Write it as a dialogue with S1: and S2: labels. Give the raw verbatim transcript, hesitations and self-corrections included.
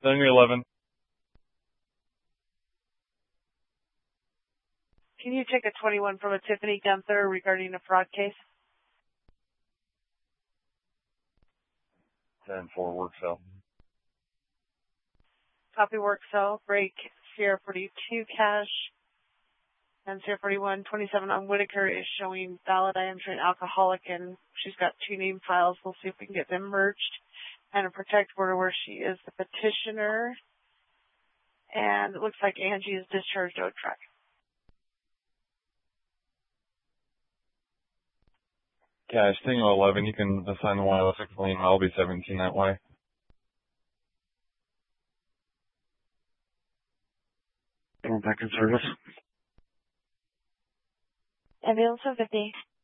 S1: Tango eleven.
S2: Can you take a twenty-one from a Tiffany Gunther regarding a fraud case?
S1: ten four, work cell.
S2: Copy, work cell. Break Sierra forty-two cash. And Sierra forty-one, twenty-seven on Whitaker is showing valid. I am showing alcoholic, and she's got two name files. We'll see if we can get them merged. And a protect order where she is the petitioner. And it looks like Angie is discharged O track.
S1: Cash, Tango eleven, you can assign the wireless six lane. I'll be seventeen that way.
S3: Going back in service.
S4: Ambulance one fifty.